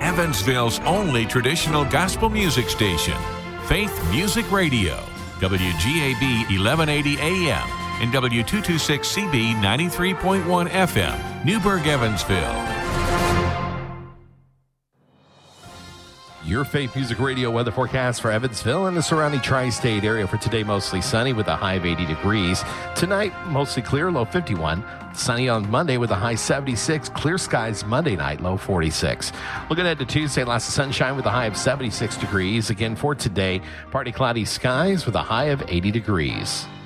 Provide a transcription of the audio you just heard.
Evansville's only traditional gospel music station, Faith Music Radio, WGAB 1180 AM and W226CB 93.1 FM, Newburgh, Evansville. Your Faith Music Radio weather forecast for Evansville and the surrounding tri-state area for today, mostly sunny with a high of 80 degrees. Tonight, mostly clear, low 51. Sunny on Monday with a high 76. Clear skies Monday night, low 46. Looking ahead to Tuesday, lots of sunshine with a high of 76 degrees. Again for today, partly cloudy skies with a high of 80 degrees.